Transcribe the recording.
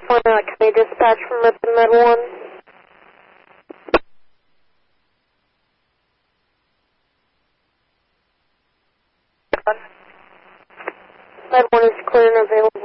Can they dispatch from Med 1? Med 1 is clear and available.